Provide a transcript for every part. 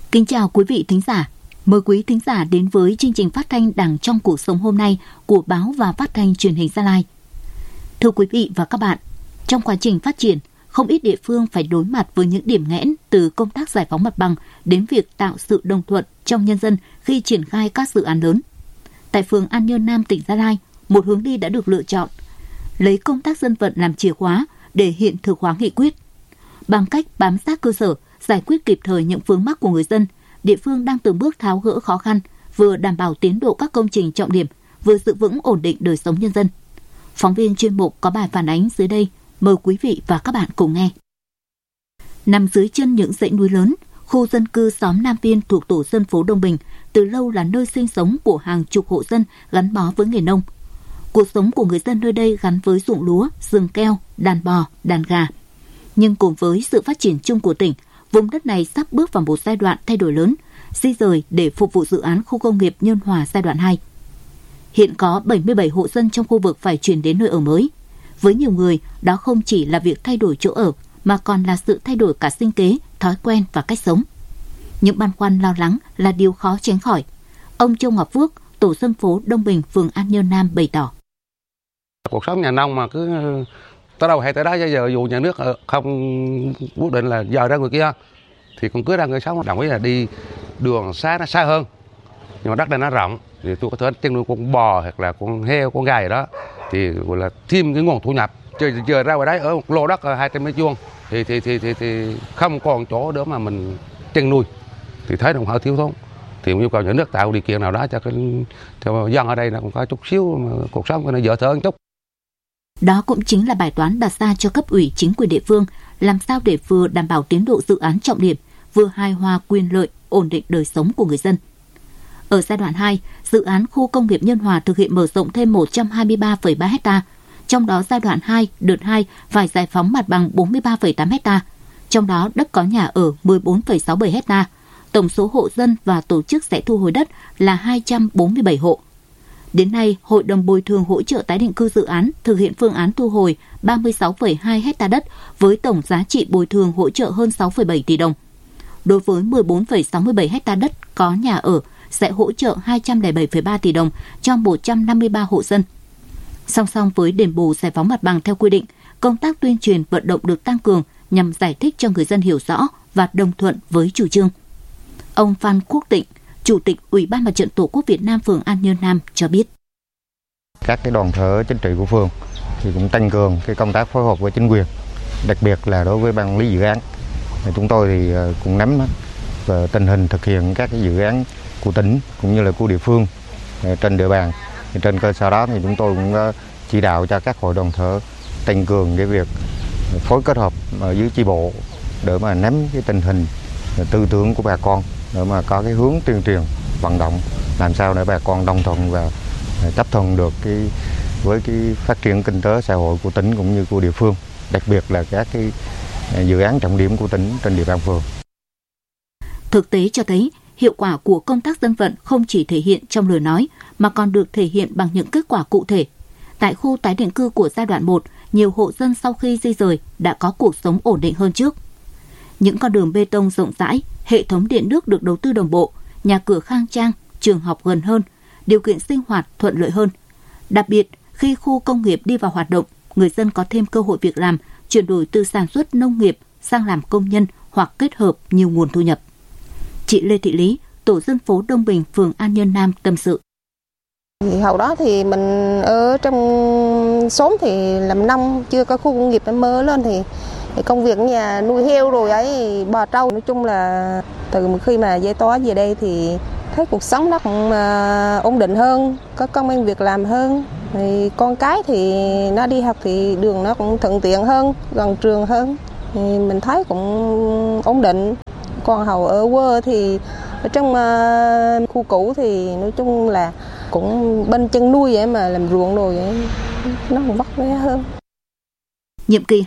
Kính chào quý vị thính giả. Mời quý thính giả đến với chương trình phát thanh Đảng trong cuộc sống hôm nay của báo và phát thanh truyền hình Gia Lai. Thưa quý vị và các bạn, trong quá trình phát triển, không ít địa phương phải đối mặt với những điểm nghẽn từ công tác giải phóng mặt bằng đến việc tạo sự đồng thuận trong nhân dân khi triển khai các dự án lớn. Tại phường An Nhơn Nam, tỉnh Gia Lai, một hướng đi đã được lựa chọn, lấy công tác dân vận làm chìa khóa để hiện thực hóa nghị quyết. Bằng cách bám sát cơ sở, giải quyết kịp thời những vướng mắc của người dân, địa phương đang từng bước tháo gỡ khó khăn, vừa đảm bảo tiến độ các công trình trọng điểm, vừa giữ vững ổn định đời sống nhân dân. Phóng viên chuyên mục có bài phản ánh dưới đây, mời quý vị và các bạn cùng nghe. Nằm dưới chân những dãy núi lớn, khu dân cư xóm Nam Viên thuộc tổ dân phố Đông Bình từ lâu là nơi sinh sống của hàng chục hộ dân gắn bó với nghề nông. Cuộc sống của người dân nơi đây gắn với ruộng lúa, rừng keo, đàn bò, đàn gà. Nhưng cùng với sự phát triển chung của tỉnh, vùng đất này sắp bước vào một giai đoạn thay đổi lớn, di rời để phục vụ dự án khu công nghiệp Nhơn Hòa giai đoạn 2. Hiện có 77 hộ dân trong khu vực phải chuyển đến nơi ở mới. Với nhiều người, đó không chỉ là việc thay đổi chỗ ở, mà còn là sự thay đổi cả sinh kế, thói quen và cách sống. Những băn khoăn lo lắng là điều khó tránh khỏi. Ông Châu Ngọc Phước, tổ dân phố Đông Bình, phường An Nhơn Nam bày tỏ. Cuộc sống nhà nông mà cứ tới đâu hay tới đó, giờ dù nhà nước không quyết định là giờ ra người kia thì cũng cứ ra người sống, đồng ý là đi đường xa nó xa hơn, nhưng mà đất này nó rộng thì tôi có thể chăn nuôi con bò hoặc là con heo, con gà gì đó thì gọi là thêm cái nguồn thu nhập. Giờ ra ngoài đấy ở một lô đất 200 mét vuông thì không còn chỗ để mà mình chăn nuôi thì thấy đồng hơi thiếu thốn, thì yêu cầu nhà nước tạo điều kiện nào đó cho dân ở đây là cũng có chút xíu cuộc sống cho nó dễ thở một chút. Đó cũng chính là bài toán đặt ra cho cấp ủy chính quyền địa phương, làm sao để vừa đảm bảo tiến độ dự án trọng điểm, vừa hài hòa quyền lợi, ổn định đời sống của người dân. Ở giai đoạn 2, dự án khu công nghiệp Nhơn Hòa thực hiện mở rộng thêm 123,3 ha, trong đó giai đoạn 2, đợt 2 phải giải phóng mặt bằng 43,8 ha, trong đó đất có nhà ở 14,67 ha. Tổng số hộ dân và tổ chức sẽ thu hồi đất là 247 hộ. Đến nay, Hội đồng bồi thường hỗ trợ tái định cư dự án thực hiện phương án thu hồi 36,2 ha đất với tổng giá trị bồi thường hỗ trợ hơn 6,7 tỷ đồng. Đối với 14,67 ha đất có nhà ở sẽ hỗ trợ 207,3 tỷ đồng cho 153 hộ dân. Song song với đền bù giải phóng mặt bằng theo quy định, công tác tuyên truyền vận động được tăng cường nhằm giải thích cho người dân hiểu rõ và đồng thuận với chủ trương. Ông Phan Quốc Tịnh, Chủ tịch Ủy ban Mặt trận Tổ quốc Việt Nam phường An Nhơn Nam cho biết. Các cái đoàn thể chính trị của phường thì cũng tăng cường cái công tác phối hợp với chính quyền, đặc biệt là đối với ban quản lý dự án. Chúng tôi thì cũng nắm về tình hình thực hiện các cái dự án của tỉnh cũng như là của địa phương trên địa bàn. Trên cơ sở đó thì chúng tôi cũng chỉ đạo cho các hội đoàn thể tăng cường cái việc phối kết hợp ở dưới chi bộ để mà nắm cái tình hình tư tưởng của bà con, để mà có cái hướng tuyên truyền vận động làm sao để bà con đồng thuận và chấp thuận được với cái phát triển kinh tế xã hội của tỉnh cũng như của địa phương, đặc biệt là các cái dự án trọng điểm của tỉnh trên địa bàn phường. Thực tế cho thấy hiệu quả của công tác dân vận không chỉ thể hiện trong lời nói mà còn được thể hiện bằng những kết quả cụ thể. Tại khu tái định cư của giai đoạn 1, nhiều hộ dân sau khi di rời đã có cuộc sống ổn định hơn trước. Những con đường bê tông rộng rãi, hệ thống điện nước được đầu tư đồng bộ, nhà cửa khang trang, trường học gần hơn, điều kiện sinh hoạt thuận lợi hơn. Đặc biệt, khi khu công nghiệp đi vào hoạt động, người dân có thêm cơ hội việc làm, chuyển đổi từ sản xuất nông nghiệp sang làm công nhân hoặc kết hợp nhiều nguồn thu nhập. Chị Lê Thị Lý, tổ dân phố Đông Bình, phường An Nhơn Nam tâm sự. Hồi đó thì mình ở trong xóm thì làm nông, chưa có khu công nghiệp nó mơ lên thì công việc nhà nuôi heo rồi ấy, bò trâu, nói chung là từ khi mà giải tỏa về đây thì thấy cuộc sống nó cũng ổn định hơn, có công ăn việc làm hơn. Thì con cái thì nó đi học thì đường nó cũng thuận tiện hơn, gần trường hơn. Thì mình thấy cũng ổn định. Còn hầu ở quê thì ở trong khu cũ thì nói chung là cũng bên chân nuôi vậy mà làm ruộng rồi vậy, nó cũng vất vả hơn. Nhiệm kỳ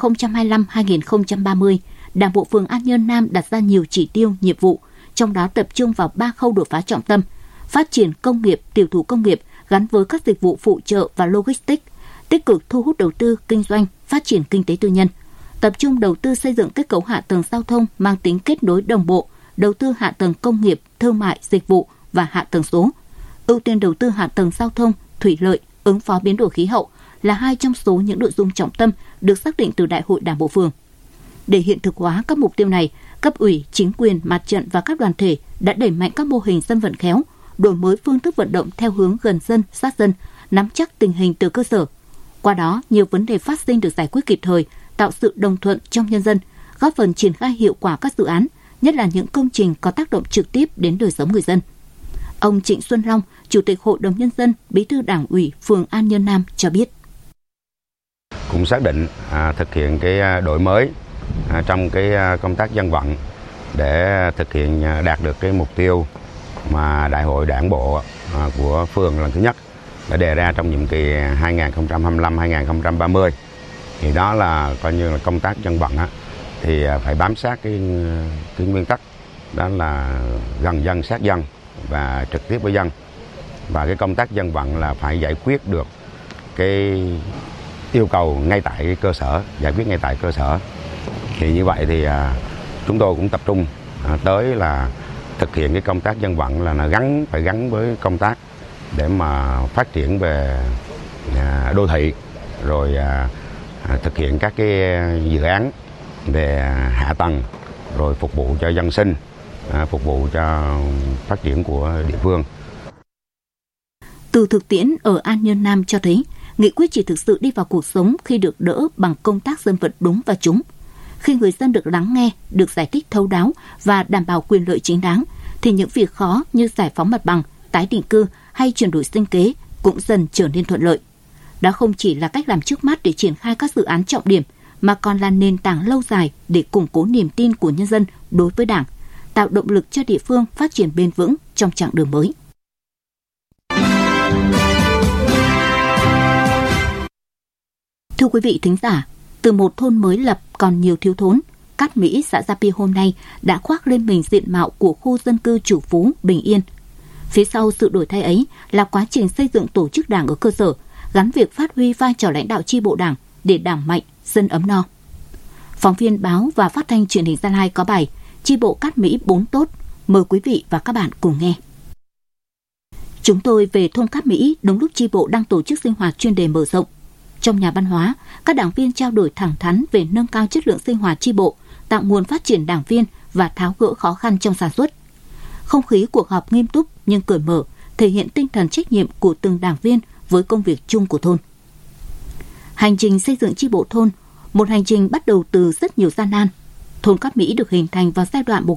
2025-2030, Đảng bộ phường An Nhơn Nam đặt ra nhiều chỉ tiêu, nhiệm vụ, trong đó tập trung vào 3 khâu đột phá trọng tâm: phát triển công nghiệp, tiểu thủ công nghiệp gắn với các dịch vụ phụ trợ và logistics, tích cực thu hút đầu tư kinh doanh, phát triển kinh tế tư nhân, tập trung đầu tư xây dựng kết cấu hạ tầng giao thông mang tính kết nối đồng bộ, đầu tư hạ tầng công nghiệp, thương mại, dịch vụ và hạ tầng số. Ưu tiên đầu tư hạ tầng giao thông, thủy lợi, ứng phó biến đổi khí hậu là 2 trong số những nội dung trọng tâm được xác định từ Đại hội Đảng bộ phường. Để hiện thực hóa các mục tiêu này, cấp ủy, chính quyền, mặt trận và các đoàn thể đã đẩy mạnh các mô hình dân vận khéo, đổi mới phương thức vận động theo hướng gần dân, sát dân, nắm chắc tình hình từ cơ sở. Qua đó, nhiều vấn đề phát sinh được giải quyết kịp thời, tạo sự đồng thuận trong nhân dân, góp phần triển khai hiệu quả các dự án, nhất là những công trình có tác động trực tiếp đến đời sống người dân. Ông Trịnh Xuân Long, Chủ tịch Hội đồng Nhân dân, Bí thư Đảng ủy phường An Nhơn Nam cho biết. Cũng xác định thực hiện cái đổi mới trong cái công tác dân vận để thực hiện đạt được cái mục tiêu mà Đại hội Đảng bộ của phường lần thứ nhất đã đề ra trong nhiệm kỳ 2025-2030. Thì đó là coi như là công tác dân vận thì phải bám sát cái nguyên tắc đó là gần dân, sát dân và trực tiếp với dân. Và cái công tác dân vận là phải giải quyết được cái yêu cầu ngay tại cơ sở, giải quyết ngay tại cơ sở. Thì như vậy thì chúng tôi cũng tập trung tới là thực hiện cái công tác dân vận là nó phải gắn với công tác để mà phát triển về đô thị, rồi thực hiện các cái dự án về hạ tầng, rồi phục vụ cho dân sinh, phục vụ cho phát triển của địa phương. Từ thực tiễn ở An Nhơn Nam cho thấy, nghị quyết chỉ thực sự đi vào cuộc sống khi được đỡ bằng công tác dân vận đúng và trúng. Khi người dân được lắng nghe, được giải thích thấu đáo và đảm bảo quyền lợi chính đáng, thì những việc khó như giải phóng mặt bằng, tái định cư hay chuyển đổi sinh kế cũng dần trở nên thuận lợi. Đó không chỉ là cách làm trước mắt để triển khai các dự án trọng điểm, mà còn là nền tảng lâu dài để củng cố niềm tin của nhân dân đối với Đảng, tạo động lực cho địa phương phát triển bền vững trong chặng đường mới. Thưa quý vị thính giả, từ một thôn mới lập còn nhiều thiếu thốn, Cát Mỹ, xã Gia Pi hôm nay đã khoác lên mình diện mạo của khu dân cư chủ phú, bình yên. Phía sau sự đổi thay ấy là quá trình xây dựng tổ chức Đảng ở cơ sở, gắn việc phát huy vai trò lãnh đạo chi bộ Đảng để Đảng mạnh, dân ấm no. Phóng viên báo và phát thanh truyền hình Gia Lai có bài Chi bộ Cát Mỹ 4 tốt, mời quý vị và các bạn cùng nghe. Chúng tôi về thôn Cát Mỹ đúng lúc chi bộ đang tổ chức sinh hoạt chuyên đề mở rộng. Trong nhà văn hóa, các đảng viên trao đổi thẳng thắn về nâng cao chất lượng sinh hoạt chi bộ, tạo nguồn phát triển đảng viên và tháo gỡ khó khăn trong sản xuất. Không khí cuộc họp nghiêm túc nhưng cởi mở, thể hiện tinh thần trách nhiệm của từng đảng viên với công việc chung của thôn. Hành trình xây dựng chi bộ thôn, một hành trình bắt đầu từ rất nhiều gian nan. Thôn Cát Mỹ được hình thành vào giai đoạn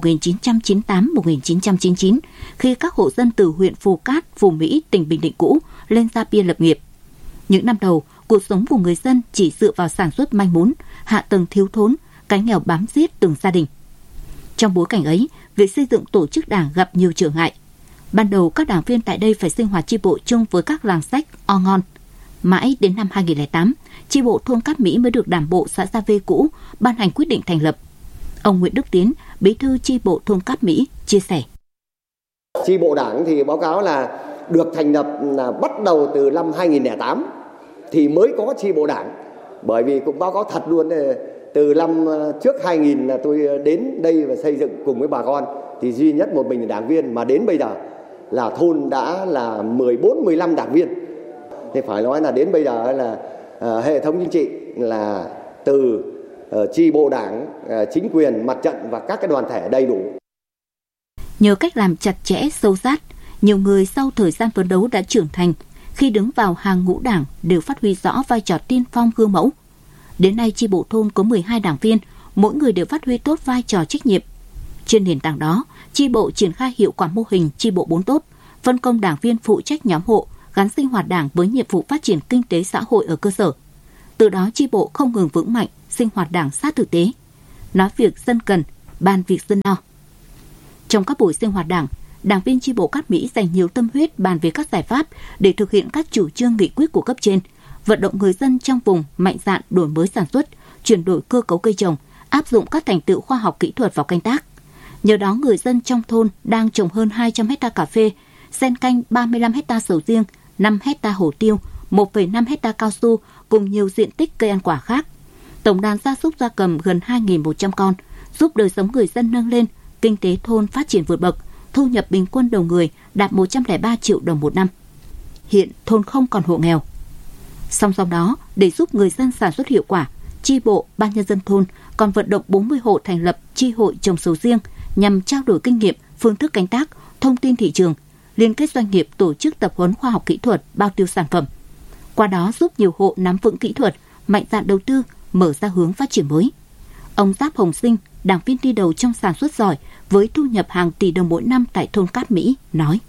1998-1999 khi các hộ dân từ huyện Phù Cát, Phù Mỹ, tỉnh Bình Định cũ lên Gia Pi lập nghiệp. Những năm đầu, cuộc sống của người dân chỉ dựa vào sản xuất manh mún, hạ tầng thiếu thốn, cái nghèo bám giết từng gia đình. Trong bối cảnh ấy, việc xây dựng tổ chức Đảng gặp nhiều trở ngại. Ban đầu các đảng viên tại đây phải sinh hoạt chi bộ chung với các làng sách O Ngon. Mãi đến năm 2008, chi bộ thôn Cát Mỹ mới được Đảng bộ xã Gia Vê cũ ban hành quyết định thành lập. Ông Nguyễn Đức Tiến, bí thư chi bộ thôn Cát Mỹ chia sẻ. Chi bộ Đảng thì báo cáo là được thành lập là bắt đầu từ năm 2008 thì mới có chi bộ Đảng. Bởi vì cũng báo cáo thật luôn, từ năm trước 2000 là tôi đến đây và xây dựng cùng với bà con thì duy nhất một mình là đảng viên, mà đến bây giờ là thôn đã là 14-15 đảng viên. Thì phải nói là đến bây giờ là hệ thống chính trị là từ chi bộ Đảng, chính quyền, mặt trận và các cái đoàn thể đầy đủ. Nhờ cách làm chặt chẽ, sâu sát, nhiều người sau thời gian phấn đấu đã trưởng thành, khi đứng vào hàng ngũ Đảng đều phát huy rõ vai trò tiên phong gương mẫu. Đến nay chi bộ thôn có 12 đảng viên, mỗi người đều phát huy tốt vai trò trách nhiệm. Trên nền tảng đó, chi bộ triển khai hiệu quả mô hình chi bộ 4 tốt, phân công đảng viên phụ trách nhóm hộ, gắn sinh hoạt Đảng với nhiệm vụ phát triển kinh tế xã hội ở cơ sở. Từ đó chi bộ không ngừng vững mạnh, sinh hoạt Đảng sát thực tế. Nói việc dân cần, bàn việc dân lo. Trong các buổi sinh hoạt Đảng, đảng viên chi bộ Cát Mỹ dành nhiều tâm huyết bàn về các giải pháp để thực hiện các chủ trương nghị quyết của cấp trên, vận động người dân trong vùng mạnh dạn đổi mới sản xuất, chuyển đổi cơ cấu cây trồng, áp dụng các thành tựu khoa học kỹ thuật vào canh tác. Nhờ đó người dân trong thôn đang trồng hơn 200 hectare cà phê, xen canh 35 hectare sầu riêng, 5 hectare hồ tiêu, 1,5 hectare cao su cùng nhiều diện tích cây ăn quả khác. Tổng đàn gia súc gia cầm gần 2.100 con, giúp đời sống người dân nâng lên, kinh tế thôn phát triển vượt bậc, thu nhập bình quân đầu người đạt 103 triệu đồng một năm. Hiện thôn không còn hộ nghèo. Song song đó, để giúp người dân sản xuất hiệu quả, chi bộ, ban nhân dân thôn còn vận động 40 hộ thành lập chi hội trồng sầu riêng nhằm trao đổi kinh nghiệm, phương thức canh tác, thông tin thị trường, liên kết doanh nghiệp tổ chức tập huấn khoa học kỹ thuật, bao tiêu sản phẩm. Qua đó giúp nhiều hộ nắm vững kỹ thuật, mạnh dạn đầu tư, mở ra hướng phát triển mới. Ông Giáp Hồng Sinh, đảng viên đi đầu trong sản xuất giỏi với thu nhập hàng tỷ đồng mỗi năm tại thôn Cát Mỹ, nói: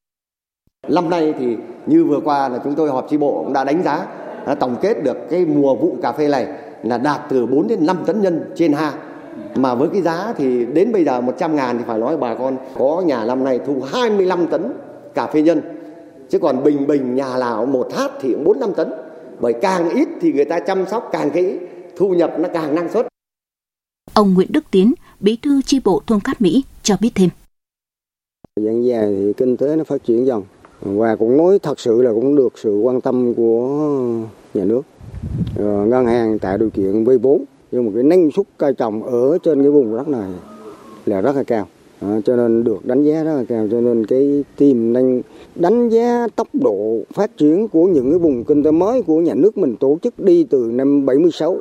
Năm nay thì như vừa qua là chúng tôi họp chi bộ cũng đã đánh giá, tổng kết được cái mùa vụ cà phê này là đạt từ 4 đến 5 tấn nhân trên ha. Mà với cái giá thì đến bây giờ 100.000 thì phải nói bà con có nhà năm nay thu 25 tấn cà phê nhân. Chứ còn bình nhà nào một hát thì cũng 4-5 tấn. Bởi càng ít thì người ta chăm sóc càng kỹ, thu nhập nó càng năng suất. Ông Nguyễn Đức Tiến, bí thư chi bộ thôn Cát Mỹ cho biết thêm: Dần dà thì kinh tế nó phát triển dần và cũng nói thật sự là cũng được sự quan tâm của nhà nước. Ngân hàng tạo điều kiện vay vốn, nhưng mà cái năng suất cây trồng ở trên cái vùng đất này là rất là cao, cho nên được đánh giá rất là cao. Cho nên cái tiềm năng đánh giá tốc độ phát triển của những cái vùng kinh tế mới của nhà nước mình tổ chức đi từ năm 76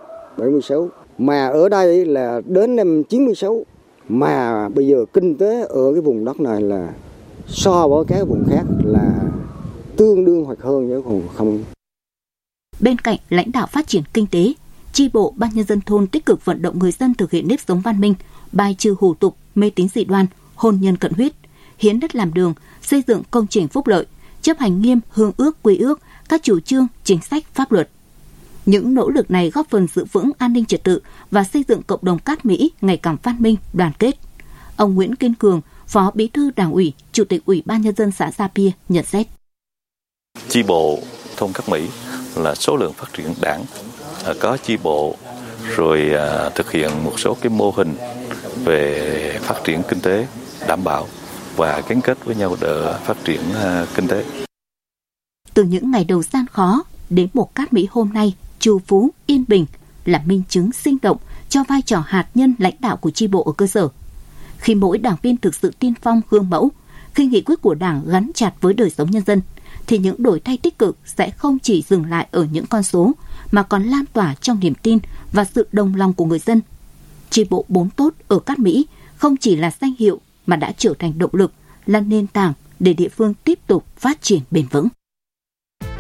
mà ở đây là đến năm 96, mà bây giờ kinh tế ở cái vùng đất này là so với các vùng khác là tương đương hoặc hơn chứ còn không. Bên cạnh lãnh đạo phát triển kinh tế, chi bộ ban nhân dân thôn tích cực vận động người dân thực hiện nếp sống văn minh, bài trừ hủ tục, mê tín dị đoan, hôn nhân cận huyết, hiến đất làm đường, xây dựng công trình phúc lợi, chấp hành nghiêm hương ước quy ước, các chủ trương, chính sách pháp luật. Những nỗ lực này góp phần giữ vững an ninh trật tự và xây dựng cộng đồng Cát Mỹ ngày càng văn minh, đoàn kết. Ông Nguyễn Kiên Cường, Phó Bí thư Đảng ủy, Chủ tịch Ủy ban nhân dân xã Gia Pia nhận xét: Chi bộ thôn Cát Mỹ là số lượng phát triển đảng có chi bộ, rồi thực hiện một số cái mô hình về phát triển kinh tế đảm bảo và gắn kết với nhau để phát triển kinh tế. Từ những ngày đầu gian khó đến một Cát Mỹ hôm nay trù phú, yên bình là minh chứng sinh động cho vai trò hạt nhân lãnh đạo của chi bộ ở cơ sở. Khi mỗi đảng viên thực sự tiên phong gương mẫu, khi nghị quyết của Đảng gắn chặt với đời sống nhân dân, thì những đổi thay tích cực sẽ không chỉ dừng lại ở những con số, mà còn lan tỏa trong niềm tin và sự đồng lòng của người dân. Chi bộ 4 tốt ở Cát Mỹ không chỉ là danh hiệu mà đã trở thành động lực, là nền tảng để địa phương tiếp tục phát triển bền vững.